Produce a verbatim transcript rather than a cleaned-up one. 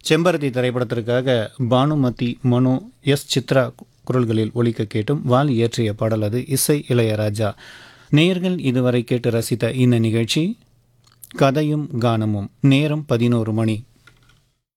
செம்பருத்தி திரைப்படத்திற்காக பானுமதி, மனு, எஸ் சித்ரா குரல்களில் ஒலிக்க கேட்டும் வாலி இயற்றிய பாடல் அது. இசை இளையராஜா. நேயர்கள் இதுவரை கேட்டு ரசித்த இந்த நிகழ்ச்சி கதையும் கானமும். நேரம் பதினோரு மணி.